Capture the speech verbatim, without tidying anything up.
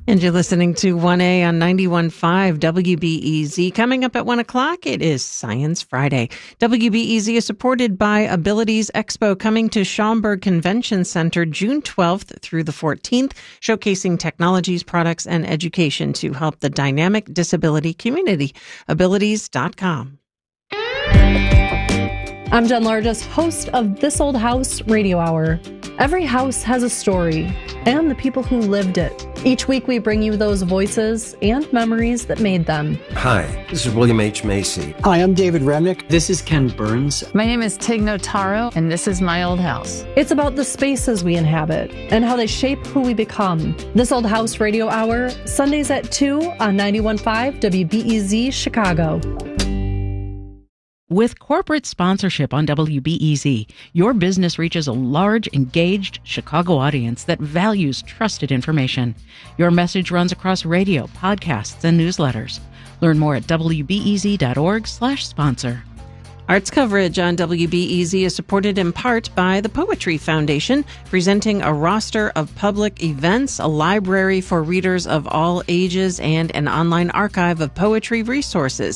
And you're listening to one A on ninety-one point five W B E Z. Coming up at one o'clock, it is Science Friday. W B E Z is supported by Abilities Expo, coming to Schaumburg Convention Center June twelfth through the fourteenth, showcasing technologies, products, and education to help the dynamic disability community. abilities dot com. I'm Jen Largess, host of This Old House Radio Hour. Every house has a story, and the people who lived it. Each week we bring you those voices and memories that made them. Hi, this is William H. Macy. Hi, I'm David Remnick. This is Ken Burns. My name is Tig Notaro, and this is My Old House. It's about the spaces we inhabit and how they shape who we become. This Old House Radio Hour, Sundays at two on ninety-one point five W B E Z Chicago. With corporate sponsorship on W B E Z, your business reaches a large, engaged Chicago audience that values trusted information. Your message runs across radio, podcasts, and newsletters. Learn more at W B E Z dot org slash sponsor. Arts coverage on W B E Z is supported in part by the Poetry Foundation, presenting a roster of public events, a library for readers of all ages, and an online archive of poetry resources.